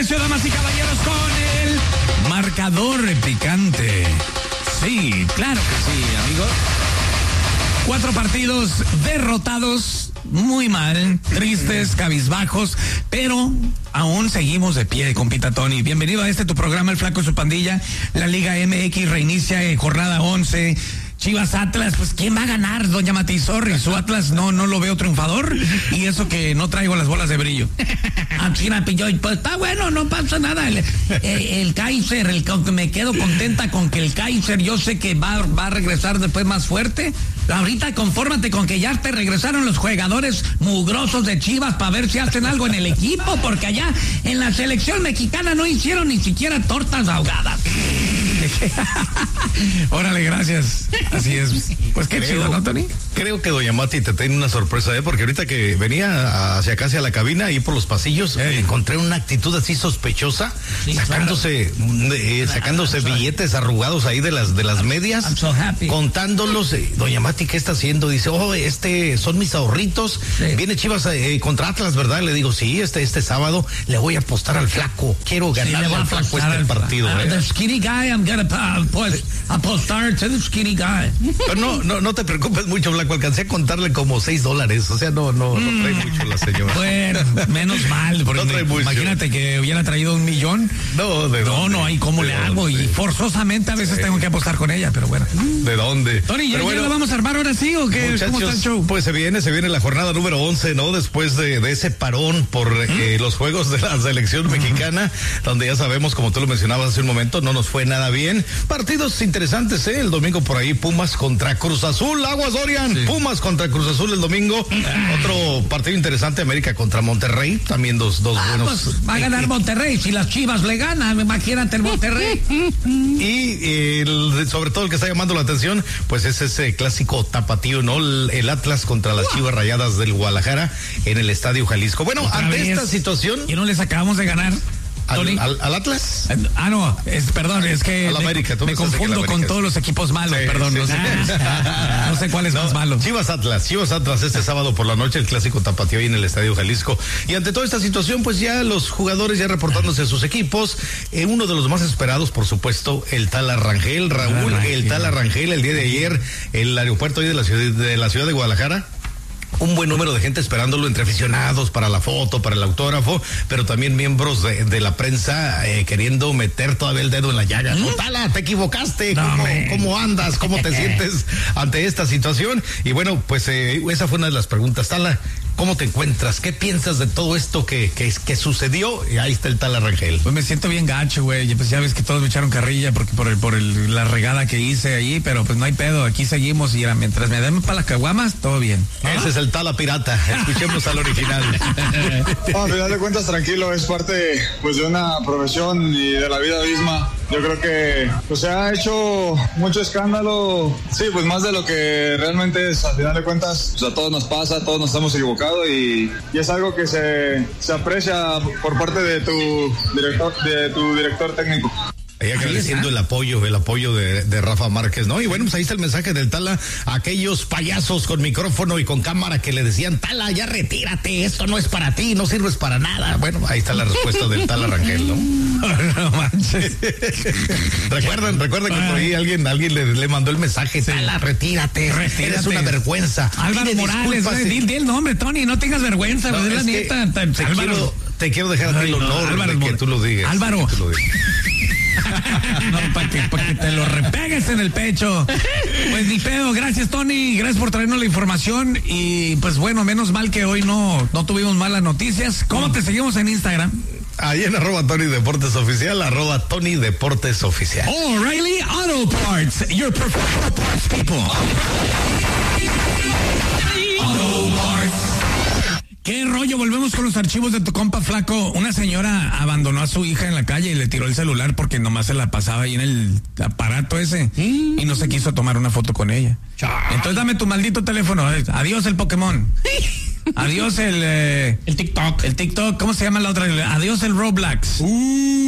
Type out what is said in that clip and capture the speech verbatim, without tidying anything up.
precio, damas y caballeros, con el marcador picante. Sí, claro que sí, amigos. Cuatro partidos derrotados, muy mal, tristes, cabizbajos, pero aún seguimos de pie, compita Tony. Bienvenido a este tu programa, El Flaco y su Pandilla. La Liga M X reinicia en jornada once. Chivas Atlas, pues ¿quién va a ganar, doña Matizorri? Su Atlas no, no lo veo triunfador, y eso que no traigo las bolas de brillo. Ah, China Pilloy, pues está bueno, no pasa nada. El, el, el Kaiser, el, me quedo contenta con que el Kaiser, yo sé que va, va a regresar después más fuerte. Ahorita confórmate con que ya te regresaron los jugadores mugrosos de Chivas para ver si hacen algo en el equipo, porque allá en la selección mexicana no hicieron ni siquiera tortas ahogadas. Órale, gracias. Así es. Pues qué creo, chido, ¿no, Tony? Creo que doña Mati te tiene una sorpresa, ¿eh? Porque ahorita que venía hacia acá, hacia la cabina, ahí por los pasillos, eh, encontré una actitud así sospechosa, sí, sacándose, claro. eh, sacándose billetes arrugados ahí de las de las medias, I'm so happy. Contándolos. Eh, doña Mati, ¿qué está haciendo? Dice, oh, este, son mis ahorritos. Sí. Viene Chivas eh, contra Atlas, ¿verdad? Le digo, sí, este, este sábado le voy a apostar al Flaco. Quiero ganarle sí, al Flaco este al partido. Uh, eh. The skinny guy, I'm gonna uh, pues, apostar to the skinny guy. Pero no, no, no te preocupes mucho, Blanco. Alcancé a contarle como seis dólares. O sea, no, no, no trae mucho la señora. Bueno, menos mal, porque no trae mucho. Imagínate que hubiera traído un millón. No, ¿de dónde? No, no hay cómo ¿De le dónde? hago. Y forzosamente a veces sí. tengo que apostar con ella, pero bueno. ¿De dónde? Tony, ¿ya, bueno, ya lo vamos a armar ahora sí o qué? Muchachos, ¿cómo está el show? Pues se viene, se viene la jornada número once, ¿no? Después de, de ese parón por ¿Mm? eh, los juegos de la selección mexicana, donde ya sabemos, como tú lo mencionabas hace un momento, no nos fue nada bien. Partidos interesantes, ¿eh? El domingo por ahí, Pumas contra Cruz Azul, Aguas Dorian, sí. Pumas contra Cruz Azul el domingo. Ah. Otro partido interesante, América contra Monterrey, también dos, dos ah, buenos. Pues va a ganar Monterrey, si las Chivas le ganan, imagínate el Monterrey. Y eh, el, sobre todo el que está llamando la atención, pues es ese clásico tapatío, ¿no? El, el Atlas contra las wow. Chivas Rayadas del Guadalajara en el Estadio Jalisco. Bueno, ¿Otra ante vez? esta situación... ¿Y no les acabamos de ganar? ¿Al, al, al Atlas? Ah, no, es, perdón, es que me, América, me confundo con todos los equipos malos, sí, perdón, sí, no, sí. Sé, no sé cuál es no, más malo. Chivas Atlas, Chivas Atlas este sábado por la noche, el clásico tapatío ahí en el Estadio Jalisco. Y ante toda esta situación, pues ya los jugadores ya reportándose a sus equipos, eh, uno de los más esperados, por supuesto, el Tala Rangel, Raúl, Rangel. el Tala Rangel, el día de ayer, el aeropuerto ahí de la ciudad de la ciudad de Guadalajara. Un buen número de gente esperándolo, entre aficionados para la foto, para el autógrafo, pero también miembros de, de la prensa eh, queriendo meter todavía el dedo en la llaga. ¿Mm? No, Tala, te equivocaste. No, ¿Cómo, ¿Cómo andas? ¿Cómo te sientes ante esta situación? Y bueno, pues eh, esa fue una de las preguntas. Tala, ¿cómo te encuentras? ¿Qué piensas de todo esto que, que, que sucedió? Y ahí está el Tala Rangel. Pues me siento bien gacho, güey. Pues ya ves que todos me echaron carrilla porque por el, por el, la regada que hice ahí, pero pues no hay pedo. Aquí seguimos y era, mientras me den para las caguamas, todo bien. ¿Ah? Ese es el Tala Pirata. Escuchemos al original. No, al final de cuentas, tranquilo, es parte pues de una profesión y de la vida misma. Yo creo que pues, se ha hecho mucho escándalo, sí, pues más de lo que realmente es. Al final de cuentas, pues, a todos nos pasa, a todos nos hemos equivocado y, y es algo que se, se aprecia por parte de tu director, de tu director técnico. Ahí agradeciendo el apoyo, el apoyo de, de Rafa Márquez, ¿no? Y bueno, pues ahí está el mensaje del Tala a aquellos payasos con micrófono y con cámara que le decían, Tala, ya retírate, esto no es para ti, no sirves para nada. Bueno, ahí está la respuesta del Tala Rangel, ¿no? No manches. recuerdan, recuerdan que por ahí alguien, alguien le, le mandó el mensaje, sí. Tala, retírate, retírate, eres una vergüenza. Álvaro Pide Morales, eh, di, di el nombre, Tony, no tengas vergüenza, no, es la neta. Te, te, quiero, te quiero dejar aquí el honor Álvaro, de que tú lo digas. Álvaro. Que tú lo digas. No, para que, pa que te lo repegues en el pecho. Pues ni pedo, gracias Tony, gracias por traernos la información. Y pues bueno, menos mal que hoy no, no tuvimos malas noticias. ¿Cómo te seguimos en Instagram? Ahí en arroba Tony Deportes Oficial, arroba Tony Deportes Oficial. O'Reilly Auto Parts, your professional parts people. Auto Parts. ¿Qué rollo? Volvemos con los archivos de tu compa Flaco. Una señora abandonó a su hija en la calle y le tiró el celular porque nomás se la pasaba ahí en el aparato ese ¿Mm? y no se quiso tomar una foto con ella. Entonces dame tu maldito teléfono. Adiós el Pokémon. Adiós el... Eh, el TikTok. El TikTok. ¿Cómo se llama la otra? Adiós el Roblox. Uh.